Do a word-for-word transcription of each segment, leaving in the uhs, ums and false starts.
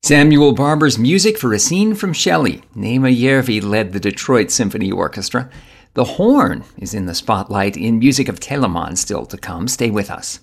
Samuel Barber's music for A Scene from Shelley. Nema Järvi led the Detroit Symphony Orchestra. The horn is in the spotlight in music of Telemann still to come. Stay with us.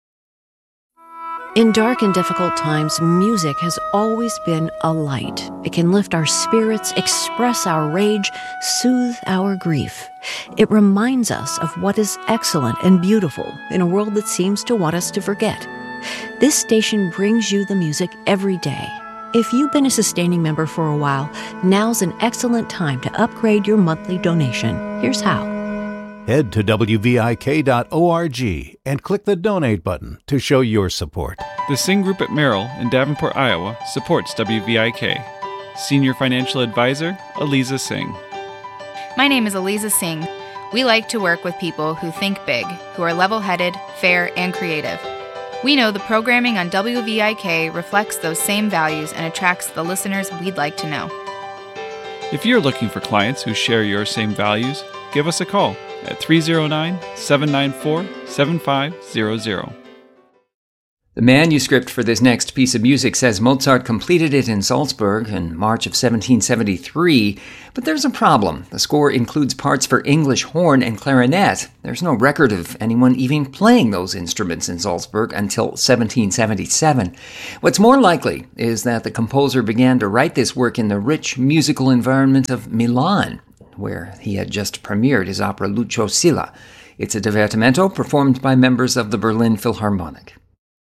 In dark and difficult times, music has always been a light. It can lift our spirits, express our rage, soothe our grief. It reminds us of what is excellent and beautiful in a world that seems to want us to forget. This station brings you the music every day. If you've been a sustaining member for a while, now's an excellent time to upgrade your monthly donation. Here's how. Head to W V I K dot org and click the donate button to show your support. The Sing Group at Merrill in Davenport, Iowa supports W V I K. Senior Financial Advisor, Aliza Singh. My name is Aliza Singh. We like to work with people who think big, who are level-headed, fair, and creative. We know the programming on W V I K reflects those same values and attracts the listeners we'd like to know. If you're looking for clients who share your same values, give us a call at three oh nine, seven nine four, seven five zero zero. The manuscript for this next piece of music says Mozart completed it in Salzburg in March of seventeen seventy-three, but there's a problem. The score includes parts for English horn and clarinet. There's no record of anyone even playing those instruments in Salzburg until seventeen seventy-seven. What's more likely is that the composer began to write this work in the rich musical environment of Milan, where he had just premiered his opera Lucio Silla. It's a divertimento performed by members of the Berlin Philharmonic.